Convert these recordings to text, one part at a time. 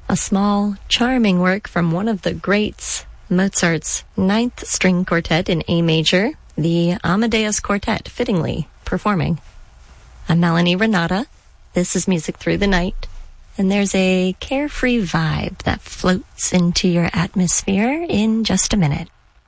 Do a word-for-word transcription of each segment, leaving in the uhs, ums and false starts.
a small, charming work from one of the greats, Mozart's Ninth String Quartet in A major, the Amadeus Quartet, fittingly performing. I'm Melanie Renata. This is Music Through the Night, and there's a carefree vibe that floats into your atmosphere in just a minute.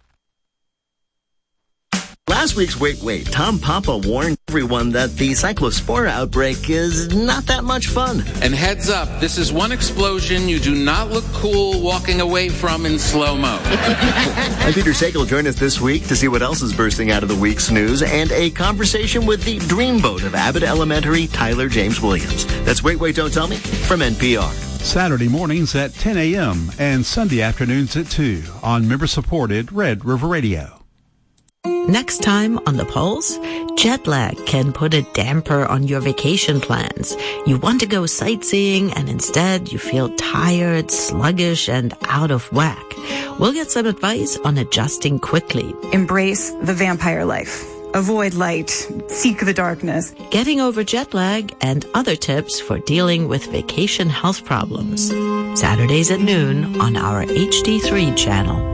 Last week's Wait Wait, Tom Papa warned everyone that the cyclospora outbreak is not that much fun. And heads up, this is one explosion you do not look cool walking away from in slow-mo. And Peter Sagal will join us this week to see what else is bursting out of the week's news and a conversation with the dreamboat of Abbott Elementary, Tyler James Williams. That's Wait Wait, Don't Tell Me from N P R. Saturday mornings at ten a.m. and Sunday afternoons at two on member-supported Red River Radio. Next time on The Pulse, jet lag can put a damper on your vacation plans. You want to go sightseeing and instead you feel tired, sluggish, and out of whack. We'll get some advice on adjusting quickly. Embrace the vampire life. Avoid light. Seek the darkness. Getting over jet lag and other tips for dealing with vacation health problems. Saturdays at noon on our H D three channel.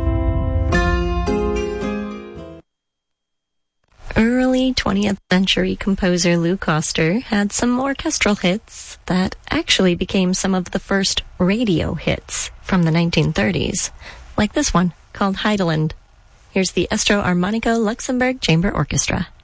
Early twentieth century composer Lou Koster had some orchestral hits that actually became some of the first radio hits from the nineteen thirties, like this one called Heideland. Here's the Estro Armonico Luxembourg Chamber Orchestra.